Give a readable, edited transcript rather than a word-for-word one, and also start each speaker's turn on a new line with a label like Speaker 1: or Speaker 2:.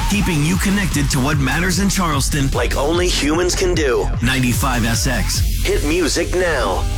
Speaker 1: keeping you connected to what matters in Charleston like only humans can do. 95SX. Hit music now.